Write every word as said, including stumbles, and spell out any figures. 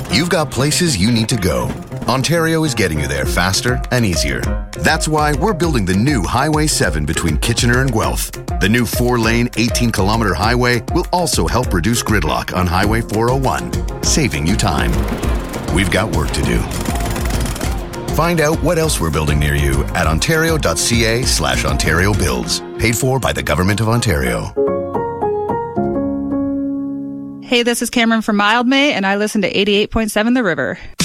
You've got places you need to go. Ontario is getting you there faster and easier. That's why we're building the new Highway seven between Kitchener and Guelph. The new four-lane, eighteen-kilometer highway will also help reduce gridlock on Highway four oh one, saving you time. We've got work to do. Find out what else we're building near you at ontario.ca slash Ontario Builds. Paid for by the Government of Ontario. Hey, this is Cameron from Mildmay, and I listen to eighty-eight point seven The River.